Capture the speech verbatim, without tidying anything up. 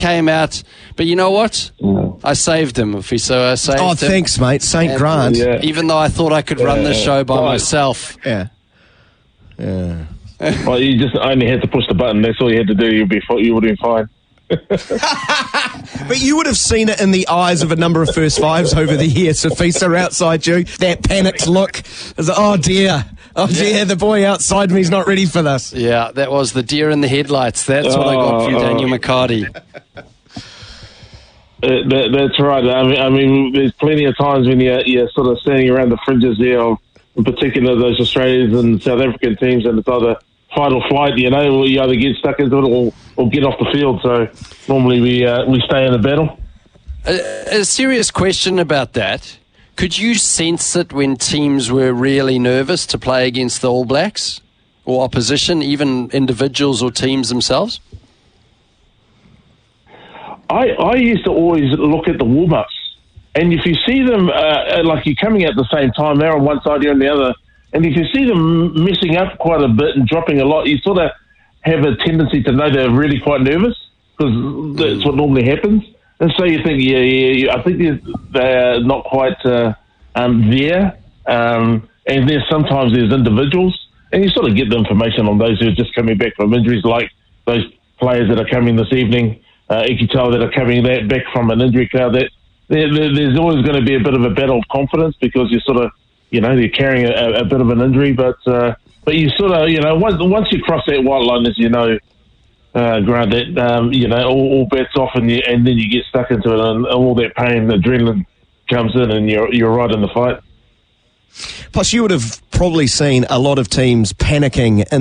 came out, but you know what? Yeah. I saved him, so I saved oh, him. Oh, thanks, mate. Saint Grant. Yeah. Even though I thought I could yeah, run the yeah. show by right. myself. Yeah. Yeah. Well, you just only had to push the button. That's all you had to do. You'd be, you would have been fine. But you would have seen it in the eyes of a number of first fives over the years. Safisa outside you, that panicked look. It was like, oh dear, oh dear, yeah. the boy outside me's not ready for this. Yeah, that was the deer in the headlights. That's oh, what I got for you, Daniel oh. McCarty. Uh, that, that's right. I mean, I mean, there's plenty of times when you're, you're sort of standing around the fringes there, of, in particular those Australian and South African teams, and it's either fight or flight, you know, or you either get stuck into it or, or get off the field. So normally we uh, we stay in the battle. A, a serious question about that. Could you sense it when teams were really nervous to play against the All Blacks or opposition, even individuals or teams themselves? I, I used to always look at the warm-ups. And if you see them, uh, like you're coming at the same time, they're on one side, you're on the other, and if you see them messing up quite a bit and dropping a lot, you sort of have a tendency to know they're really quite nervous, because that's what normally happens. And so you think, yeah, yeah, yeah I think they're, they're not quite uh, um, there. Um, and there's sometimes there's individuals, and you sort of get the information on those who are just coming back from injuries, like those players that are coming this evening, uh, you can tell that are coming that back from an injury cloud. That there, there, there's always going to be a bit of a battle of confidence, because you're sort of, you know, they're carrying a, a bit of an injury, but uh, but you sort of, you know, once once you cross that white line, as you know, uh, Grant, that um, you know, all, all bets off, and you, and then you get stuck into it, and all that pain, adrenaline comes in, and you're you're right in the fight. Plus, you would have probably seen a lot of teams panicking in